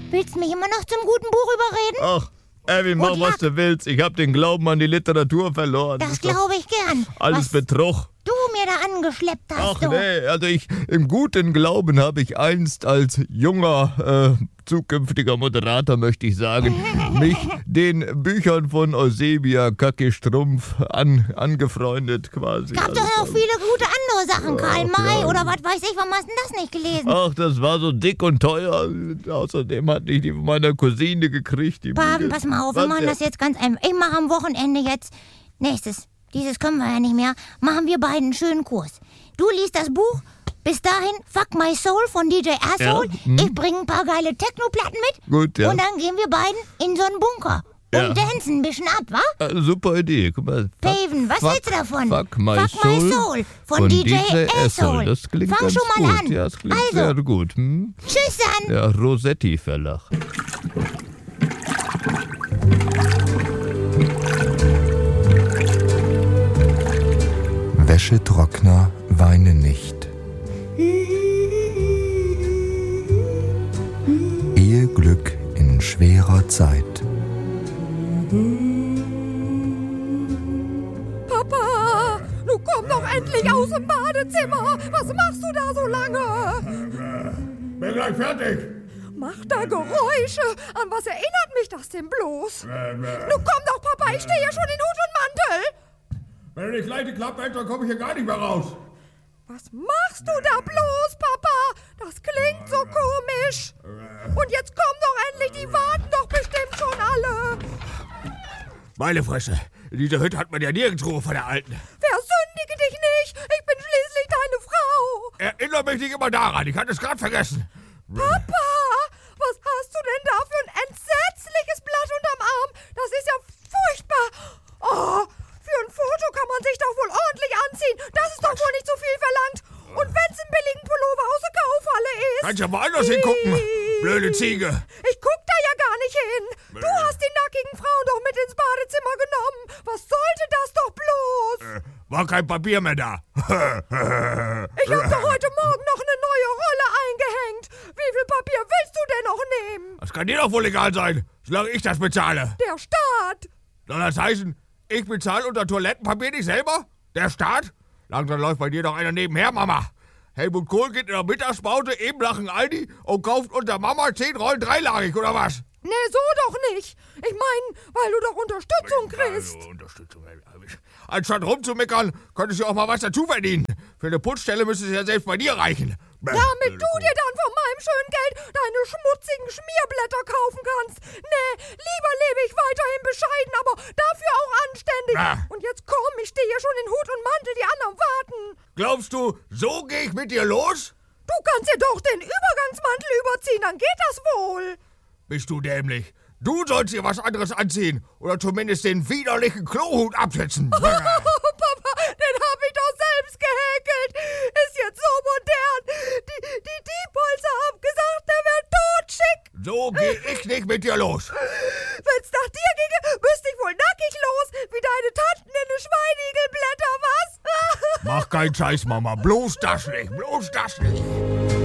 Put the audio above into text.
Willst du mich immer noch zum guten Buch überreden? Ach, Erwin, mach was du willst. Ich hab den Glauben an die Literatur verloren. Das glaube ich gern. Alles Betrug. Du mir da angeschleppt hast, Ach nee, also im guten Glauben habe ich einst als junger, zukünftiger Moderator, möchte ich sagen, mich den Büchern von Eusebia Kacke-Strumpf angefreundet quasi. Gab doch noch viele gute andere Sachen, Karl May oder was weiß ich, warum hast du das nicht gelesen? Ach, das war so dick und teuer. Außerdem hatte ich die von meiner Cousine gekriegt. Papen, pass mal auf, wir machen das jetzt ganz einfach. Ich mache am Wochenende jetzt dieses können wir ja nicht mehr, machen wir beiden einen schönen Kurs. Du liest das Buch, bis dahin Fuck My Soul von DJ Asshole. Ja. Ich bringe ein paar geile Techno-Platten mit. Gut, ja. Und dann gehen wir beiden in so einen Bunker. Und dancen ein bisschen ab, wa? Super Idee, guck mal. Paven, was hältst du davon? Fuck My Soul von DJ Asshole. Das klingt Fang ganz schon mal gut. an. Ja, das klingt sehr gut. Tschüss dann. Ja, Rossetti Verlag. Wäschetrockner weinen nicht. Eheglück in schwerer Zeit. Papa, du komm doch endlich aus dem Badezimmer. Was machst du da so lange? Bin gleich fertig. Macht da Geräusche. An was erinnert mich das denn bloß? Du komm doch, Papa, ich stehe ja schon in Hut und Mantel. Wenn du nicht gleich die Klappe hältst, dann komm ich hier gar nicht mehr raus. Was machst du da bloß, Papa? Das klingt so komisch. Und jetzt komm doch endlich, die warten doch bestimmt schon alle. Meine Fresse, in dieser Hütte hat man ja nirgends Ruhe von der Alten. Versündige dich nicht, ich bin schließlich deine Frau. Erinnere mich nicht immer daran, ich hatte es gerade vergessen. Papa, was hast du denn da für ein entsetzliches Blatt unterm Arm? Das ist ja furchtbar. Oh, für ein Foto kann man sich doch wohl ordentlich anziehen. Das ist doch wohl nicht so viel verlangt. Und wenn's einen billigen Pullover aus der Kaufhalle ist... Kannst ja woanders hingucken, blöde Ziege. Ich guck da ja gar nicht hin. Du hast die nackigen Frauen doch mit ins Badezimmer genommen. Was sollte das doch bloß? War kein Papier mehr da. Ich hab doch heute Morgen noch eine neue Rolle eingehängt. Wie viel Papier willst du denn noch nehmen? Das kann dir doch wohl egal sein, solange ich das bezahle. Der Staat. Soll das heißen, ich bezahle unser Toilettenpapier nicht selber? Der Staat? Langsam läuft bei dir noch einer nebenher, Mama. Helmut Kohl geht in der Mittagspause eben nach dem Aldi und kauft unter Mama 10 Rollen dreilagig, oder was? Nee, so doch nicht. Ich meine, weil du doch Unterstützung kriegst. Also, Unterstützung. Anstatt rumzumeckern, könntest du auch mal was dazu verdienen. Für eine Putzstelle müsste es ja selbst bei dir reichen. Damit du dir dann von meinem schönen Geld deine schmutzigen Schmierblätter kaufen kannst. Nee, lieber lebe ich weiterhin bescheiden, aber dafür auch anständig. Und jetzt komm, ich stehe hier schon in Hut und Mantel, die anderen warten. Glaubst du, so gehe ich mit dir los? Du kannst dir doch den Übergangsmantel überziehen, dann geht das wohl. Bist du dämlich? Du sollst dir was anderes anziehen oder zumindest den widerlichen Klohut absetzen. Papa, den hab ich doch selbst gehäkelt. Ist jetzt so modern. Die Diepholzer haben gesagt, der wäre totschick. So geh ich nicht mit dir los. Wenn's nach dir ginge, müsste ich wohl nackig los, wie deine Tanten in den Schweinigelblätter, was? Mach keinen Scheiß, Mama. Bloß das nicht.